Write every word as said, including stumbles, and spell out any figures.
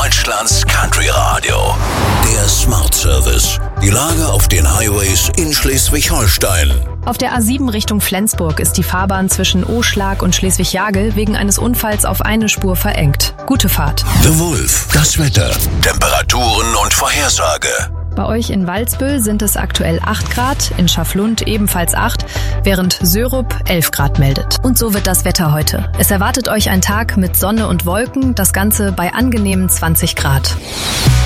Deutschlands Country Radio. Der Smart Service. Die Lage auf den Highways in Schleswig-Holstein. Auf der A sieben Richtung Flensburg ist die Fahrbahn zwischen Oschlag und Schleswig-Jagel wegen eines Unfalls auf eine Spur verengt. Gute Fahrt. The Wolf. Das Wetter. Temperaturen und Vorhersage. Bei euch in Walsbüll sind es aktuell acht Grad, in Schaflund ebenfalls acht, während Sörup elf Grad meldet. Und so wird das Wetter heute. Es erwartet euch ein Tag mit Sonne und Wolken, das Ganze bei angenehmen zwanzig Grad.